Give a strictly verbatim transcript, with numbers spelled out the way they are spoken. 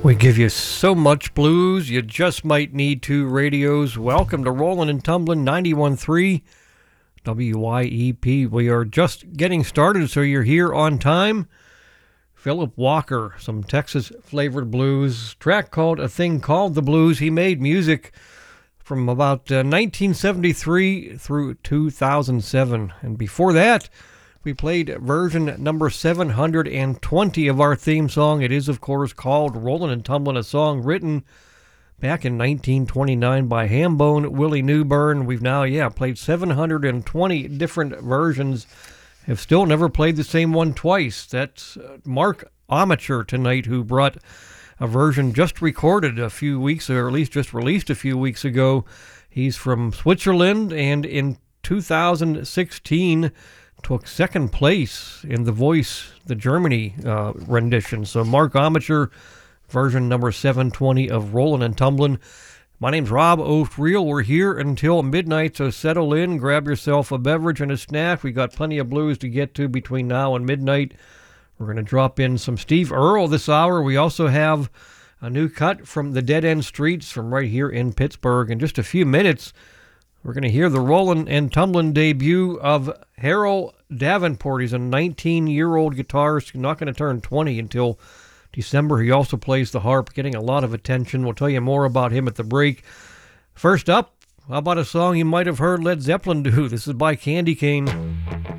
We give you so much blues, you just might need two radios. Welcome to Rollin' and Tumblin' ninety-one point three W Y E P. We are just getting started, so you're here on time. Philip Walker, some Texas-flavored blues, track called A Thing Called the Blues. He made music from about uh, nineteen seventy-three through two thousand seven. And before that, we played version number seven hundred twenty of our theme song. It is, of course, called Rollin' and Tumblin', a song written back in nineteen twenty-nine by Hambone Willie Newburn. We've now, yeah, played seven hundred twenty different versions. Have still never played the same one twice. That's uh, Mark Amateur tonight, who brought a version just recorded a few weeks, or at least just released a few weeks ago. He's from Switzerland, and in two thousand sixteen took second place in The Voice, the Germany uh, rendition. So Mark Amateur, version number seven twenty of Rollin' and Tumblin'. My name's Rob O'Friel. We're here until midnight, so settle in, grab yourself a beverage and a snack. We got plenty of blues to get to between now and midnight. We're going to drop in some Steve Earle this hour. We also have a new cut from the Dead End Streets from right here in Pittsburgh. In just a few minutes, we're going to hear the Rollin' and Tumblin' debut of Harold Davenport. He's a nineteen-year-old guitarist, not going to turn twenty until December. He also plays the harp, getting a lot of attention. We'll tell you more about him at the break. First up, how about a song you might have heard Led Zeppelin do? This is by Candy Cane.